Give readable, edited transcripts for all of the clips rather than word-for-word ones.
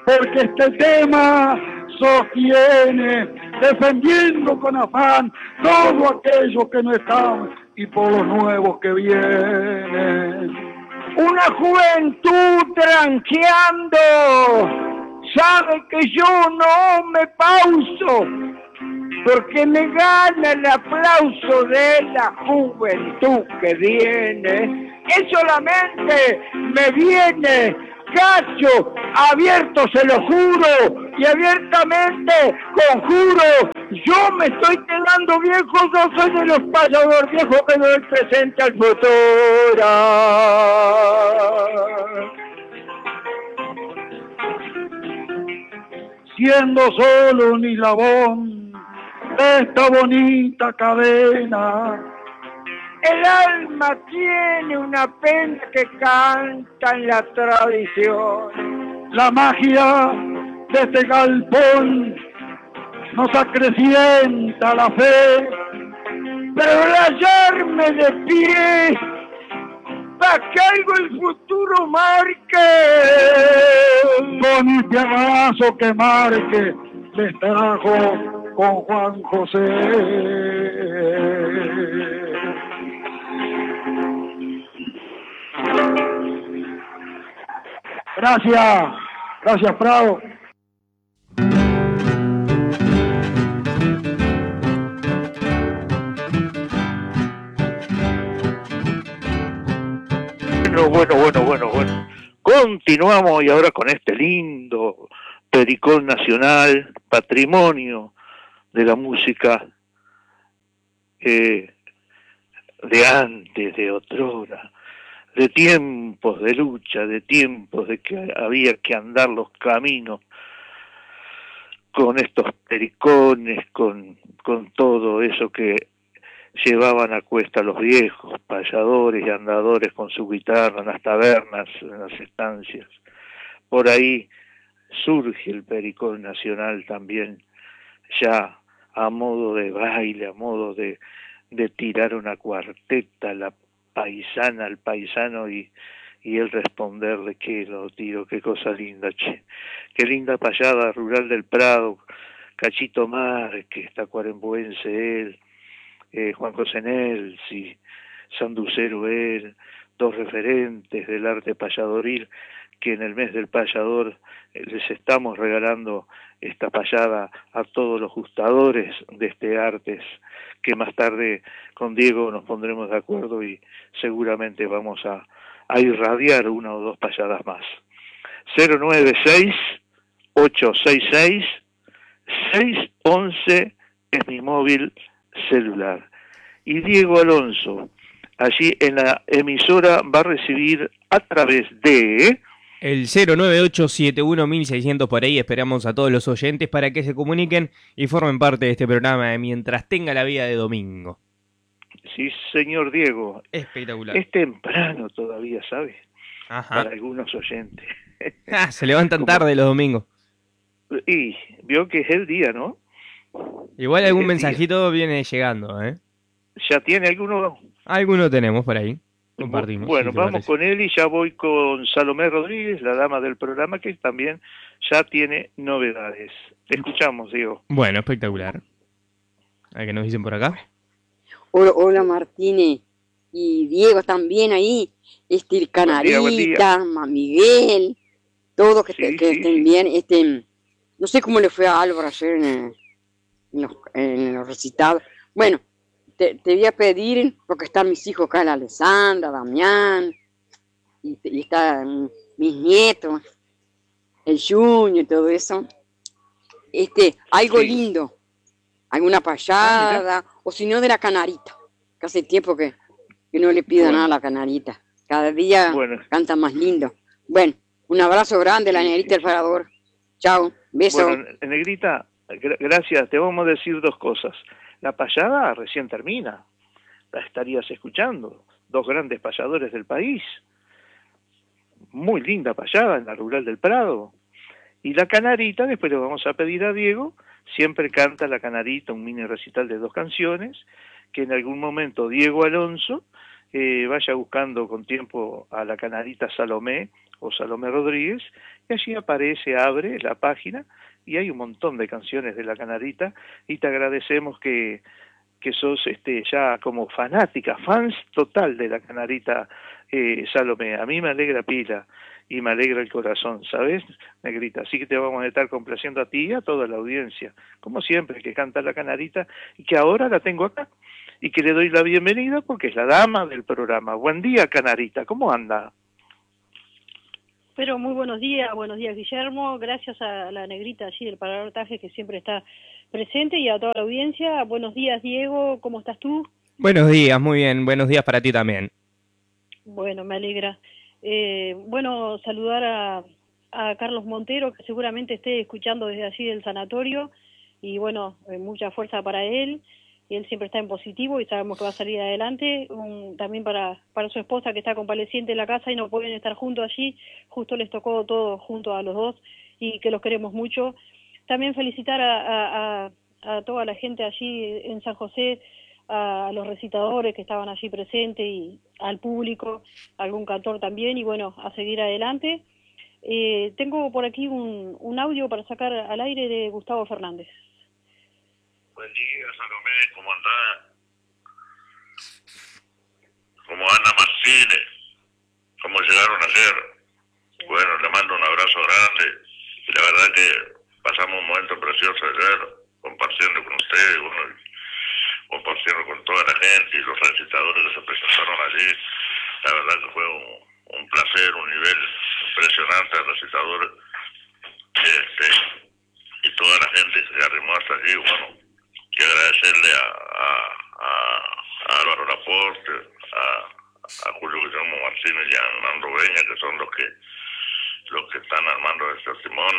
porque este tema sostiene, defendiendo con afán todo aquello que no está y por los nuevos que vienen. Una juventud tranqueando, sabe que yo no me pauso, porque me gana el aplauso de la juventud que viene, que solamente me viene cacho abierto, se lo juro, y abiertamente conjuro, yo me estoy quedando viejo, yo soy de los payadores viejos que doy presente al futuro. Siendo solo un eslabón de esta bonita cadena, el alma tiene una pena que canta en la tradición. La magia de este galpón nos acrecienta la fe, pero el hallarme de pie, para que algo el futuro marque, con este abrazo que marque, les trajo con Juan José. Gracias Prado. Bueno. Continuamos y ahora con este lindo pericón nacional, patrimonio de la música de antes, de otrora, de tiempos de lucha, de tiempos de que había que andar los caminos con estos pericones, con todo eso que llevaban a cuesta los viejos payadores y andadores con su guitarra en las tabernas, en las estancias. Por ahí surge el pericón nacional también, ya a modo de baile, a modo de tirar una cuarteta, la paisana al paisano y él responderle que lo tiro, qué cosa linda, che, qué linda payada rural del Prado, Cachito Márquez, tacuarembuense él, Juan José Nelsi, Sanducero él, dos referentes del arte payadoril, que en el mes del payador les estamos regalando esta payada a todos los gustadores de este arte, que más tarde con Diego nos pondremos de acuerdo y seguramente vamos a irradiar una o dos payadas más. 096-866-611 es mi móvil celular. Y Diego Alonso, allí en la emisora, va a recibir a través de... el 098-71-1600, por ahí esperamos a todos los oyentes para que se comuniquen y formen parte de este programa de Mientras tenga la vida de domingo. Sí, señor Diego. Espectacular. Es temprano todavía, ¿sabes? Ajá. Para algunos oyentes. Se levantan tarde los domingos. Y vio que es el día, ¿no? Igual algún mensajito viene llegando, ¿eh? ¿Ya tiene alguno? Alguno tenemos por ahí. Compartimos. Bueno, si vamos con él y ya voy con Salomé Rodríguez, la dama del programa, que también ya tiene novedades. Te escuchamos, Diego. Bueno, espectacular. ¿A qué nos dicen por acá? Hola Martínez y Diego también ahí, el Canarita, Miguel, todos que estén bien, no sé cómo le fue a Álvaro ayer en los recitados. Bueno, te voy a pedir, porque están mis hijos acá, la Alessandra, Damián, y están mis nietos, el Junior y todo eso, algo lindo, alguna payada, o si no de la Canarita, que hace tiempo que no le pido nada a la Canarita, cada día canta más lindo. Bueno, un abrazo grande, la Negrita del Parador. Chao, beso. Bueno, Negrita, gracias, te vamos a decir dos cosas. La payada recién termina, la estarías escuchando, dos grandes payadores del país, muy linda payada en la rural del Prado. Y la Canarita, después le vamos a pedir a Diego, siempre canta la Canarita, un mini recital de 2 canciones, que en algún momento Diego Alonso vaya buscando con tiempo a la Canarita Salomé o Salomé Rodríguez, y allí aparece, abre la página, y hay un montón de canciones de La Canarita, y te agradecemos que sos ya como fanática, fans total de La Canarita, Salomé. A mí me alegra pila y me alegra el corazón, ¿sabes, Negrita? Así que te vamos a estar complaciendo a ti y a toda la audiencia, como siempre, que canta La Canarita, y que ahora la tengo acá, y que le doy la bienvenida porque es la dama del programa. Buen día, Canarita, ¿cómo anda? Pero muy buenos días Guillermo, gracias a la Negrita allí del Pararotaje que siempre está presente y a toda la audiencia. Buenos días Diego, ¿cómo estás tú? Buenos días, muy bien, buenos días para ti también. Bueno, me alegra. Bueno, saludar a Carlos Montero, que seguramente esté escuchando desde allí del sanatorio, y bueno, mucha fuerza para él. Y él siempre está en positivo y sabemos que va a salir adelante. También para su esposa que está convaleciente en la casa y no pueden estar juntos allí, justo les tocó todo junto a los dos y que los queremos mucho. También felicitar a toda la gente allí en San José, a los recitadores que estaban allí presentes y al público, algún cantor también, y bueno, a seguir adelante. Tengo por aquí un audio para sacar al aire de Gustavo Fernández. Buen día, Salomé, ¿cómo andás? ¿Cómo anda Martínez? ¿Cómo llegaron ayer? Sí. Bueno, le mando un abrazo grande. Y la verdad que pasamos un momento precioso ayer, compartiendo con ustedes, bueno, compartiendo con toda la gente y los recitadores que se presentaron allí. La verdad que fue un placer, un nivel impresionante de recitadores. Y toda la gente que se arrimó hasta allí, bueno, que agradecerle a Álvaro Laporte, a Julio Guillermo Martínez y a Hernando Beña, que son los que están armando este timón,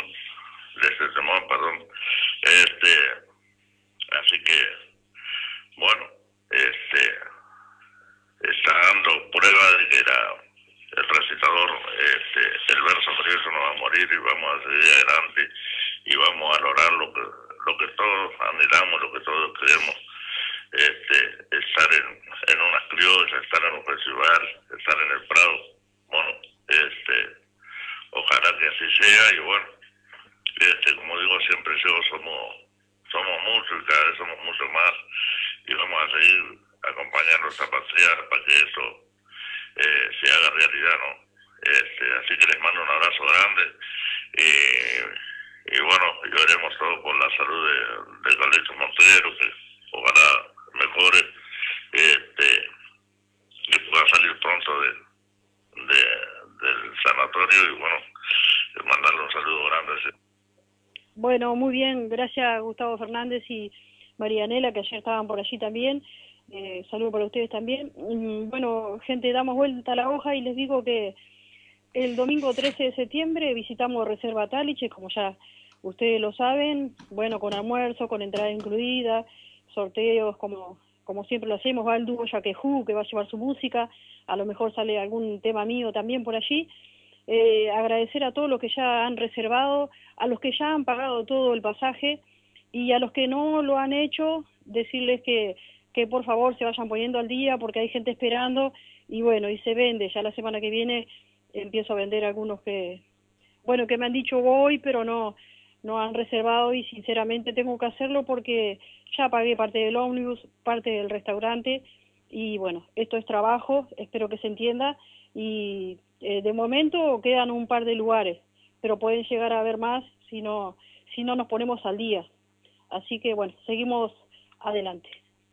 así que, bueno, está dando prueba de que el recitador, el verso furioso no va a morir y vamos a seguir adelante y vamos a lograr lo que todos anhelamos, lo que todos queremos, estar en unas criollas, estar en un festival, estar en el Prado. Bueno, ojalá que así sea y bueno, como digo siempre yo, somos muchos y cada vez somos muchos más y vamos a seguir acompañando a esta patria para que eso se haga realidad, ¿no? Así que les mando un abrazo grande y bueno, y oremos todo por la salud de Carlitos Montero, que ojalá mejore, que pueda salir pronto del sanatorio y bueno, mandarle un saludo grande. ¿Sí? Bueno, muy bien, gracias Gustavo Fernández y Marianela, que ayer estaban por allí también. Saludo para ustedes también. Bueno, gente, damos vuelta a la hoja y les digo que el domingo 13 de septiembre visitamos Reserva Taliche, como ya ustedes lo saben, bueno, con almuerzo, con entrada incluida, sorteos, como siempre lo hacemos, va el dúo Yaquejú, que va a llevar su música, a lo mejor sale algún tema mío también por allí. Agradecer a todos los que ya han reservado, a los que ya han pagado todo el pasaje y a los que no lo han hecho, decirles que por favor se vayan poniendo al día porque hay gente esperando y bueno, y se vende, ya la semana que viene empiezo a vender algunos que me han dicho voy, pero no han reservado y sinceramente tengo que hacerlo porque ya pagué parte del ómnibus, parte del restaurante y bueno, esto es trabajo, espero que se entienda y de momento quedan un par de lugares, pero pueden llegar a haber más si no nos ponemos al día. Así que bueno, seguimos adelante.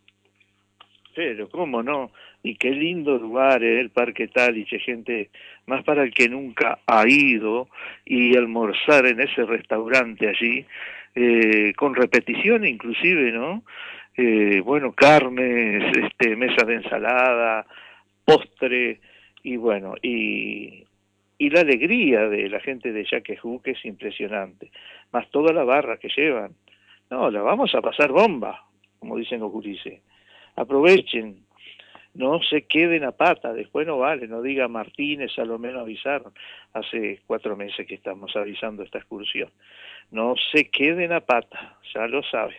Pero, ¿cómo no? Y qué lindo lugar el Parque Taliche, gente, más para el que nunca ha ido y almorzar en ese restaurante allí, con repetición inclusive, ¿no? Bueno, carnes, mesa de ensalada, postre, y bueno, y la alegría de la gente de Yaquejú, que es impresionante, más toda la barra que llevan. No, la vamos a pasar bomba, como dicen los gurises. Aprovechen, no se queden a pata, después no vale, no diga Martínez, Salomé no avisaron, hace 4 meses que estamos avisando esta excursión, no se queden a pata, ya lo saben,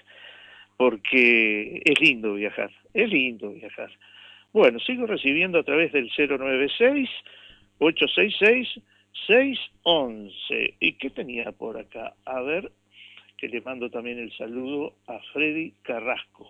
porque es lindo viajar, es lindo viajar. Bueno, sigo recibiendo a través del 096-866 611. ¿Y qué tenía por acá? A ver, que le mando también el saludo a Freddy Carrasco.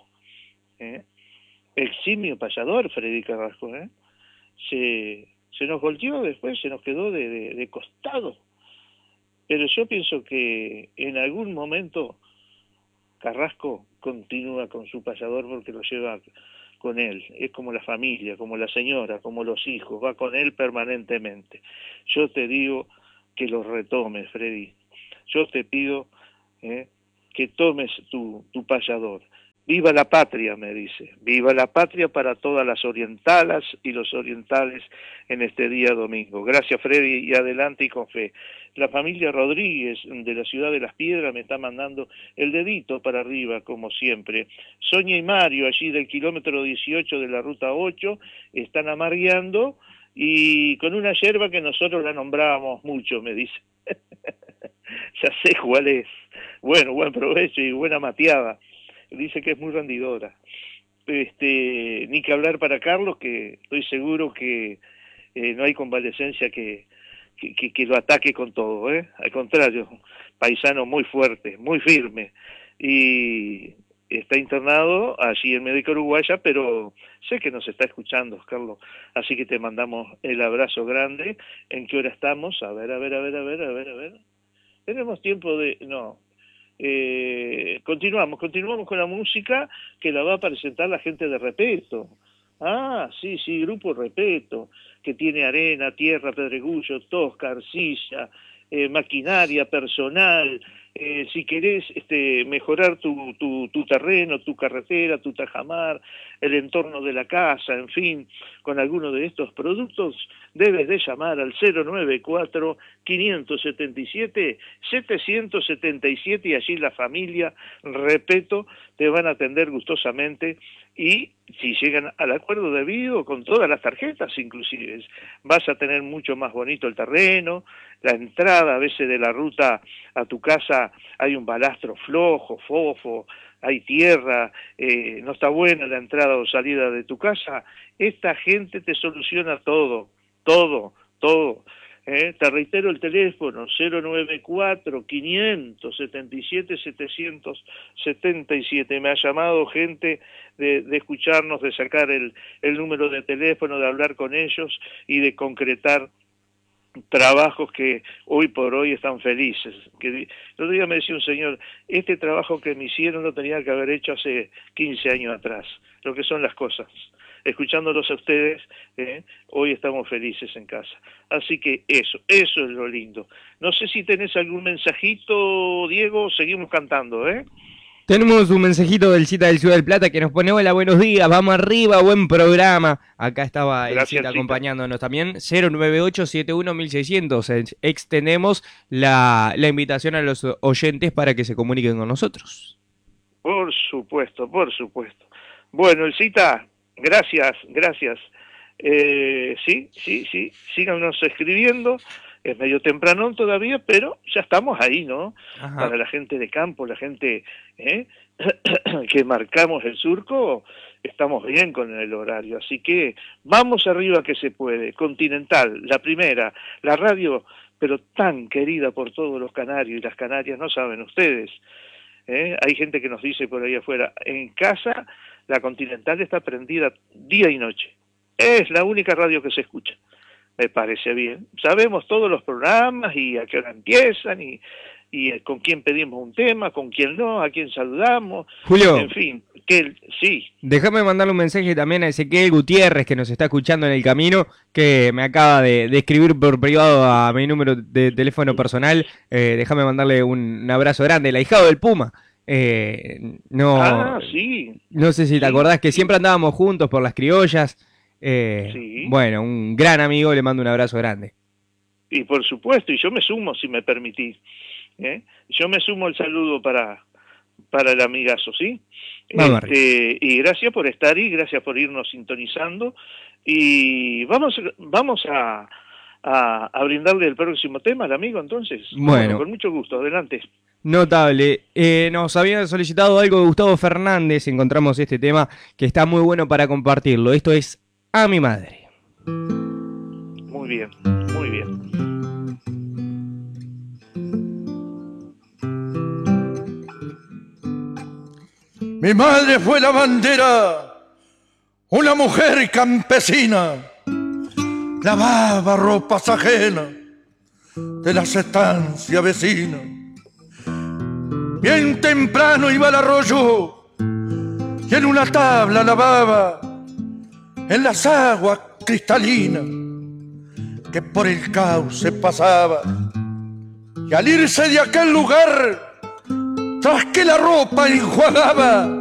Eximio payador, Freddy Carrasco. Se nos volteó después, se nos quedó de costado. Pero yo pienso que en algún momento Carrasco continúa con su payador porque lo lleva con él. Es como la familia, como la señora, como los hijos, va con él permanentemente. Yo te digo que lo retomes, Freddy. Yo te pido que tomes tu payador. Viva la patria, me dice. Viva la patria para todas las orientalas y los orientales en este día domingo. Gracias, Freddy, y adelante y con fe. La familia Rodríguez de la ciudad de Las Piedras me está mandando el dedito para arriba, como siempre. Sonia y Mario, allí del kilómetro 18 de la ruta 8, están amargueando y con una yerba que nosotros la nombrábamos mucho, me dice. Ya sé cuál es. Bueno, buen provecho y buena mateada. Dice que es muy rendidora. Ni que hablar para Carlos, que estoy seguro que no hay convalecencia que lo ataque con todo, Al contrario, paisano muy fuerte, muy firme, y está internado allí en Médica Uruguaya, pero sé que nos está escuchando, Carlos, así que te mandamos el abrazo grande. ¿En qué hora estamos? A ver. Tenemos tiempo de... No. Continuamos con la música que la va a presentar la gente de Repeto. Sí, Grupo Repeto, que tiene arena, tierra, pedregullo, tosca, arcilla, maquinaria, personal. Si querés mejorar tu terreno, tu carretera, tu tajamar, el entorno de la casa, en fin, con alguno de estos productos, debes de llamar al 094-577-777 y allí la familia, Repeto, te van a atender gustosamente y si llegan al acuerdo debido con todas las tarjetas inclusive, vas a tener mucho más bonito el terreno, la entrada a veces de la ruta a tu casa hay un balastro flojo, fofo, hay tierra, no está buena la entrada o salida de tu casa, esta gente te soluciona todo. Te reitero el teléfono 094-577-777. Me ha llamado gente de escucharnos, de sacar el número de teléfono, de hablar con ellos y de concretar trabajos que hoy por hoy están felices. El otro día me decía un señor, este trabajo que me hicieron lo tenía que haber hecho hace 15 años atrás, lo que son las cosas. Escuchándolos a ustedes, hoy estamos felices en casa. Así que eso es lo lindo. No sé si tenés algún mensajito, Diego, seguimos cantando, Tenemos un mensajito del Cita del Ciudad del Plata que nos pone: hola, buenos días, vamos arriba, buen programa. Acá estaba el Cita acompañándonos también. 098-71-1600. Extendemos la invitación a los oyentes para que se comuniquen con nosotros. Por supuesto. Bueno, el Cita, gracias. Sí, síganos escribiendo. Es medio temprano todavía, pero ya estamos ahí, ¿no? Ajá. Para la gente de campo, la gente que marcamos el surco, estamos bien con el horario. Así que vamos arriba que se puede. Continental, la primera, la radio, pero tan querida por todos los canarios y las canarias, no saben ustedes. Hay gente que nos dice por ahí afuera, en casa la Continental está prendida día y noche. Es la única radio que se escucha. Me parece bien. Sabemos todos los programas y a qué hora empiezan y con quién pedimos un tema, con quién no, a quién saludamos. Julio, en fin, sí. Déjame mandarle un mensaje también a Ezequiel Gutiérrez, que nos está escuchando en el camino, que me acaba de escribir por privado a mi número de teléfono personal. Déjame mandarle un abrazo grande, el ahijado del Puma. Sí. No sé si te acordás que siempre andábamos juntos por las criollas. Sí. Bueno, un gran amigo, le mando un abrazo grande. Y por supuesto, y yo me sumo, si me permitís. Yo me sumo el saludo para el amigazo, ¿sí? Y gracias por estar ahí, gracias por irnos sintonizando. Y vamos a brindarle el próximo tema al amigo, entonces. Bueno, con mucho gusto, adelante. Notable. Nos había solicitado algo de Gustavo Fernández, encontramos este tema que está muy bueno para compartirlo. Esto es A mi madre. Muy bien, muy bien. Mi madre fue lavandera, una mujer campesina, lavaba ropas ajenas de las estancias vecinas. Bien temprano iba al arroyo y en una tabla lavaba en las aguas cristalinas que por el cauce pasaba. Y al irse de aquel lugar, tras que la ropa enjuagaba,